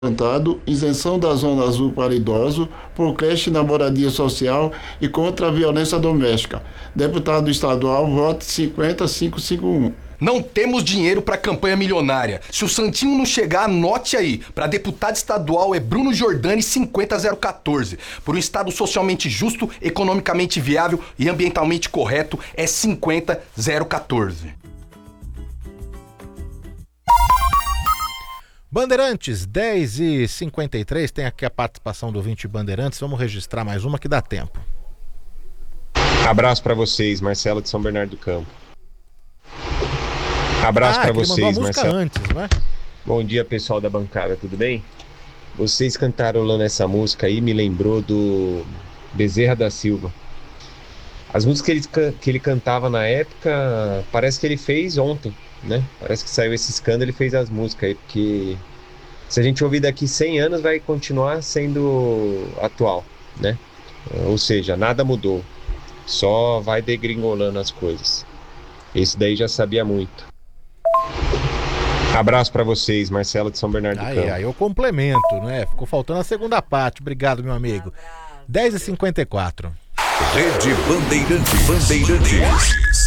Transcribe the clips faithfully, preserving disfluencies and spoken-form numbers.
isenção da zona azul para idoso, por creche na moradia social e contra a violência doméstica. Deputado estadual, voto cinquenta mil quinhentos e cinquenta e um. Não temos dinheiro para campanha milionária. Se o Santinho não chegar, anote aí. Para deputado estadual é Bruno Giordani cinquenta mil quatorze. Por um estado socialmente justo, economicamente viável e ambientalmente correto é cinquenta mil quatorze. Bandeirantes, dez e cinquenta e três, tem aqui a participação do ouvinte Bandeirantes, vamos registrar mais uma que dá tempo. Abraço para vocês, Marcelo de São Bernardo do Campo. Abraço ah, para que ele vocês, mandou a música Marcelo. Antes, né? Bom dia, pessoal da bancada, tudo bem? Vocês cantarolando essa música aí me lembrou do Bezerra da Silva. As músicas que ele, que ele cantava na época, parece que ele fez ontem, né? Parece que saiu esse escândalo e ele fez as músicas aí, porque se a gente ouvir daqui cem anos vai continuar sendo atual, né? Ou seja, nada mudou, só vai degringolando as coisas. Esse daí já sabia muito. Abraço pra vocês, Marcelo de São Bernardo do Aí, Campo. aí eu complemento, né? Ficou faltando a segunda parte. Obrigado, meu amigo. dez e cinquenta e quatro. Rede Bandeirantes. Bandeirantes.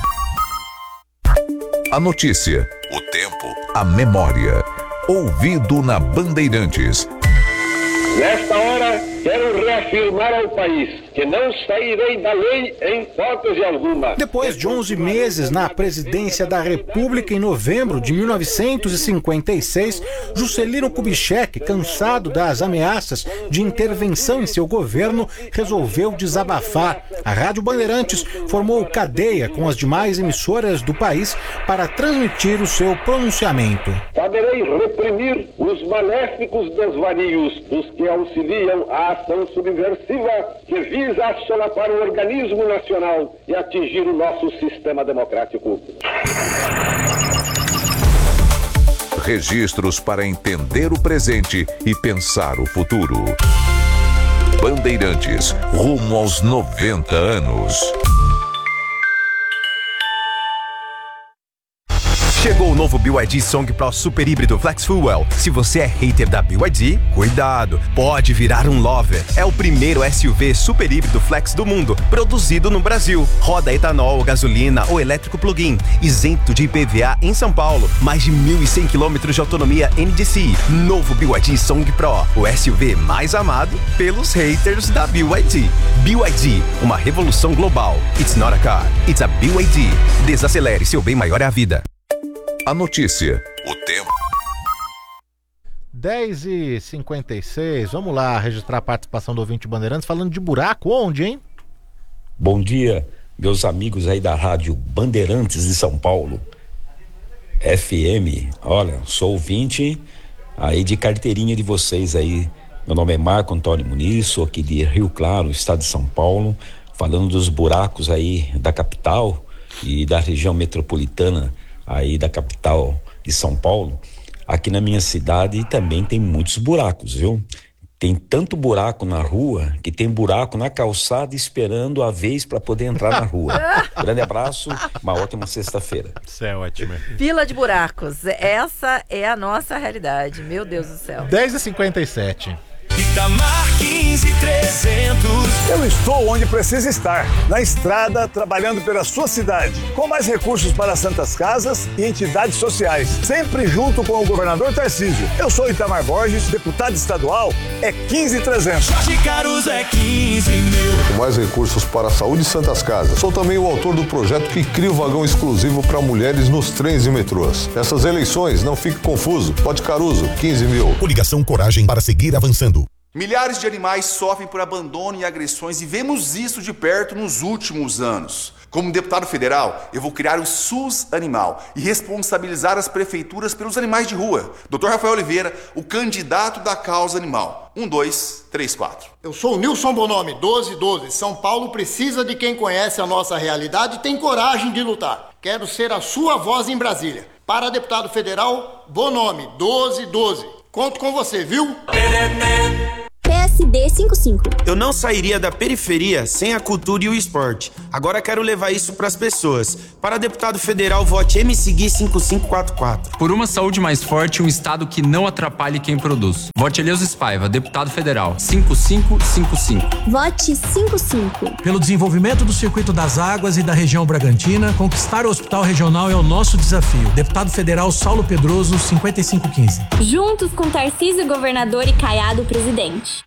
A notícia, o tempo, a memória. Ouvido na Bandeirantes. Nesta hora, quero reafirmar ao país que não sairei da lei em hipótese alguma. Depois de onze meses na presidência da República, em novembro de mil novecentos e cinquenta e seis, Juscelino Kubitschek, cansado das ameaças de intervenção em seu governo, resolveu desabafar. A Rádio Bandeirantes formou cadeia com as demais emissoras do país para transmitir o seu pronunciamento. Saberei reprimir os maléficos desvarios dos que auxiliam a ação subversiva que visa assolapar o organismo nacional e atingir o nosso sistema democrático. Registros para entender o presente e pensar o futuro. Bandeirantes, rumo aos noventa anos. Chegou o novo B Y D Song Pro Super Híbrido Flex Fuel. Se você é hater da B Y D, cuidado, pode virar um lover. É o primeiro S U V super híbrido flex do mundo, produzido no Brasil. Roda etanol, gasolina ou elétrico plug-in, isento de I P V A em São Paulo. Mais de mil e cem quilômetros de autonomia N D C I. Novo B Y D Song Pro, o S U V mais amado pelos haters da B Y D. B Y D, uma revolução global. It's not a car, it's a B Y D. Desacelere, seu bem maior é a vida. A notícia, o tempo. dez e cinquenta e seis, vamos lá registrar a participação do ouvinte Bandeirantes falando de buraco, onde, hein? Bom dia, meus amigos aí da Rádio Bandeirantes de São Paulo, F M. Olha, sou ouvinte aí de carteirinha de vocês aí. Meu nome é Marco Antônio Muniz, sou aqui de Rio Claro, estado de São Paulo, falando dos buracos aí da capital e da região metropolitana aí da capital de São Paulo. Aqui na minha cidade também tem muitos buracos, viu? Tem tanto buraco na rua que tem buraco na calçada esperando a vez para poder entrar na rua. Grande abraço, uma ótima sexta-feira. Isso é ótimo. Fila de buracos, essa é a nossa realidade, meu Deus do céu. dez e cinquenta e sete. Itamar quinze trezentos. Eu estou onde precisa estar, na estrada, trabalhando pela sua cidade, com mais recursos para santas casas e entidades sociais, sempre junto com o governador Tarcísio. Eu sou Itamar Borges, deputado estadual, é quinze trezentos. Jorge Caros é quinze mil. Com mais recursos para a saúde e santas casas. Sou também o autor do projeto que cria o vagão exclusivo para mulheres nos trens e metrôs. Nessas eleições, não fique confuso. Pode Caruso, quinze mil. Coligação Coragem para seguir avançando. Milhares de animais sofrem por abandono e agressões e vemos isso de perto nos últimos anos. Como deputado federal, eu vou criar o SUS Animal e responsabilizar as prefeituras pelos animais de rua. doutor Rafael Oliveira, o candidato da causa animal. Um, dois, três, quatro. Eu sou o Nilson Bonomi, doze doze. São Paulo precisa de quem conhece a nossa realidade e tem coragem de lutar. Quero ser a sua voz em Brasília. Para deputado federal, Bonomi, doze doze. Conto com você, viu? S D cinquenta e cinco. Eu não sairia da periferia sem a cultura e o esporte. Agora quero levar isso para as pessoas. Para deputado federal, vote M S G cinco cinco quatro quatro. Por uma saúde mais forte e um estado que não atrapalhe quem produz. Vote Eleusis Paiva, deputado federal, cinco cinco cinco cinco. Vote cinquenta e cinco. Pelo desenvolvimento do circuito das águas e da região Bragantina, conquistar o hospital regional é o nosso desafio. Deputado federal Saulo Pedroso, cinquenta e cinco quinze. Juntos com Tarcísio, governador, e Caiado, presidente.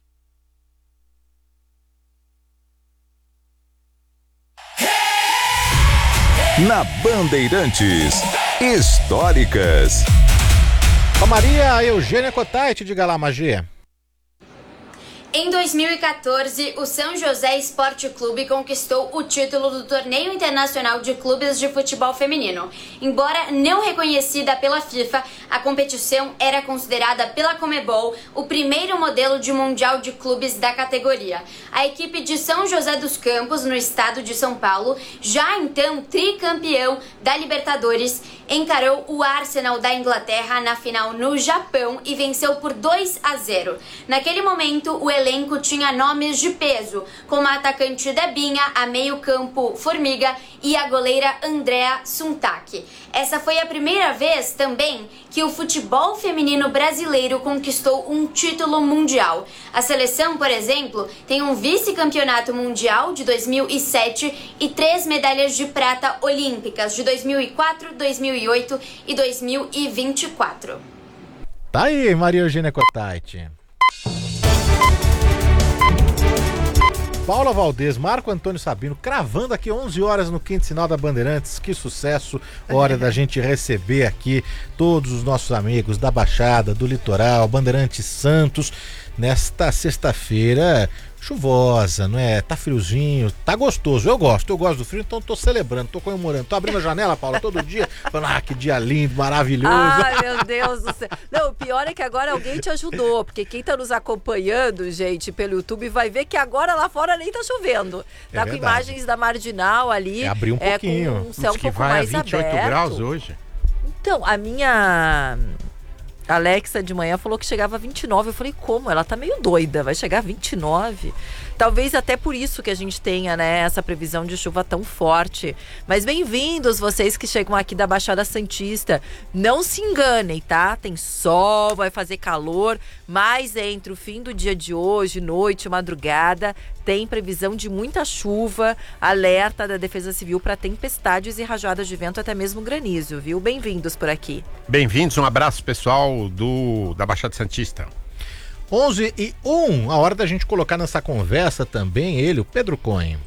Na Bandeirantes, históricas. A Maria Eugênia Cotait, diga lá, Magia. Em dois mil e quatorze, o São José Esporte Clube conquistou o título do Torneio Internacional de Clubes de Futebol Feminino. Embora não reconhecida pela FIFA, a competição era considerada pela Conmebol o primeiro modelo de mundial de clubes da categoria. A equipe de São José dos Campos, no estado de São Paulo, já então tricampeão da Libertadores, encarou o Arsenal da Inglaterra na final no Japão e venceu por dois a zero. Naquele momento, o elenco tinha nomes de peso, como a atacante Debinha, a meio-campo Formiga e a goleira Andrea Suntac. Essa foi a primeira vez também que o futebol feminino brasileiro conquistou um título mundial. A seleção, por exemplo, tem um vice-campeonato mundial de dois mil e sete e três medalhas de prata olímpicas de dois mil e quatro, dois mil e oito e dois mil e vinte e quatro. Tá aí, Maria Eugênia Cotait. Paula Valdez, Marco Antônio Sabino, cravando aqui onze horas no quinto sinal da Bandeirantes. Que sucesso! Hora da gente receber aqui todos os nossos amigos da Baixada, do Litoral, Bandeirantes Santos, nesta sexta-feira chuvosa, não é? Tá friozinho, tá gostoso. Eu gosto, eu gosto do frio, então tô celebrando, tô comemorando. Tô abrindo a janela, Paula, todo dia, falando, ah, que dia lindo, maravilhoso. Ai, meu Deus do céu. Não, o pior é que agora alguém te ajudou, porque quem tá nos acompanhando, gente, pelo YouTube, vai ver que agora lá fora nem tá chovendo. Tá é com imagens da Marginal ali. É, abriu um é, pouquinho. Com um céu um pouco vai mais a vinte e oito aberto. graus hoje. Então, a minha Alexa de manhã falou que chegava a vinte e nove. Eu falei, como? Ela tá meio doida, vai chegar a vinte e nove. Talvez até por isso que a gente tenha, né, essa previsão de chuva tão forte. Mas bem-vindos vocês que chegam aqui da Baixada Santista. Não se enganem, tá? Tem sol, vai fazer calor, mas entre o fim do dia de hoje, noite, madrugada, tem previsão de muita chuva, alerta da Defesa Civil para tempestades e rajadas de vento, até mesmo granizo, viu? Bem-vindos por aqui. Bem-vindos, um abraço pessoal do, da Baixada Santista. onze e um, a hora da gente colocar nessa conversa também ele, o Pedro Cohen.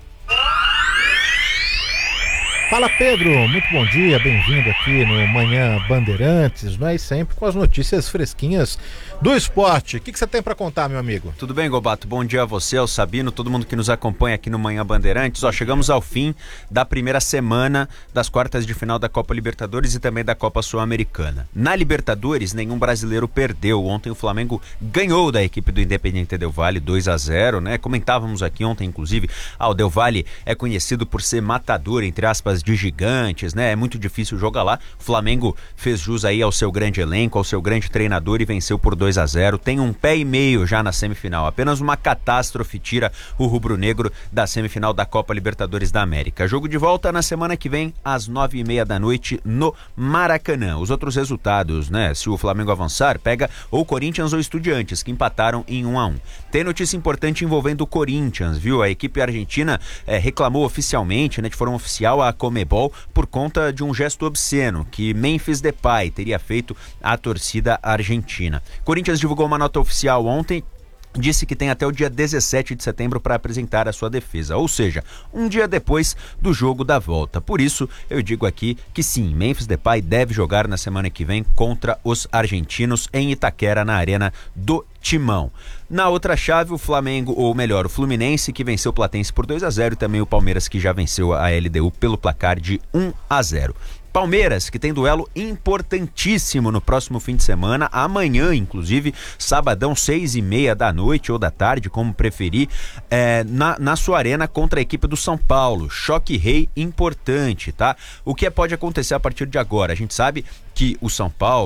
Fala, Pedro, muito bom dia, bem-vindo aqui no Manhã Bandeirantes, não é? E sempre com as notícias fresquinhas do esporte. O que, que você tem para contar, meu amigo? Tudo bem, Gobato? Bom dia a você, ao Sabino, todo mundo que nos acompanha aqui no Manhã Bandeirantes. Ó, chegamos ao fim da primeira semana das quartas de final da Copa Libertadores e também da Copa Sul-Americana. Na Libertadores, nenhum brasileiro perdeu. Ontem o Flamengo ganhou da equipe do Independiente Del Valle dois a zero, né? Comentávamos aqui ontem, inclusive, ah, o Del Valle é conhecido por ser matador, entre aspas, de gigantes, né? É muito difícil jogar lá. O Flamengo fez jus aí ao seu grande elenco, ao seu grande treinador e venceu por dois a zero. Tem um pé e meio já na semifinal. Apenas uma catástrofe tira o rubro-negro da semifinal da Copa Libertadores da América. Jogo de volta na semana que vem, às nove e meia da noite, no Maracanã. Os outros resultados, né? Se o Flamengo avançar, pega ou Corinthians ou Estudiantes, que empataram em um a um. Tem notícia importante envolvendo o Corinthians, viu? A equipe argentina é, reclamou oficialmente, né, de forma oficial, a Conmebol por conta de um gesto obsceno que Memphis Depay teria feito à torcida argentina. Corinthians divulgou uma nota oficial ontem, disse que tem até o dia dezessete de setembro para apresentar a sua defesa, ou seja, um dia depois do jogo da volta. Por isso, eu digo aqui que sim, Memphis Depay deve jogar na semana que vem contra os argentinos em Itaquera, na Arena do Timão. Na outra chave, o Flamengo, ou melhor, o Fluminense, que venceu o Platense por dois a zero, e também o Palmeiras, que já venceu a L D U pelo placar de um a zero. Palmeiras, que tem duelo importantíssimo no próximo fim de semana, amanhã, inclusive, sabadão, seis e meia da noite ou da tarde, como preferir, é, na, na sua arena contra a equipe do São Paulo. Choque rei importante, tá? O que pode acontecer a partir de agora? A gente sabe que o São Paulo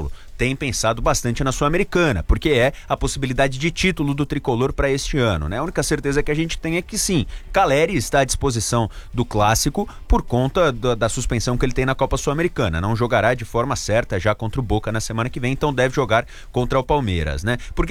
tem pensado bastante na Sul-Americana, porque é a possibilidade de título do tricolor para este ano, né? A única certeza que a gente tem é que sim, Caleri está à disposição do clássico por conta da, da suspensão que ele tem na Copa Sul-Americana. Não jogará de forma certa já contra o Boca na semana que vem, então deve jogar contra o Palmeiras, né? Porque